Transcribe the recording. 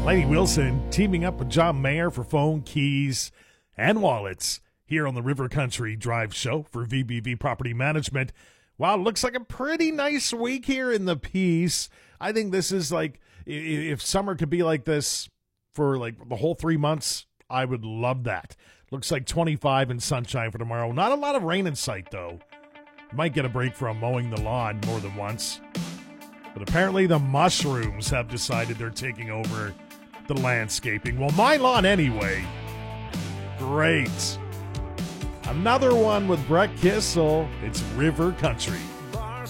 Lainey Wilson teaming up with John Mayer for phone, keys, and wallets here on the River Country Drive Show for VBV Property Management. Wow, looks like a pretty nice week here in the Peace. I think this is like, if summer could be like this for like the whole 3 months, I would love that. Looks like 25 and sunshine for tomorrow. Not a lot of rain in sight, though. Might get a break from mowing the lawn more than once. But apparently the mushrooms have decided they're taking over the landscaping. Well, my lawn anyway. Great. Another one with Brett Kissel. It's River Country.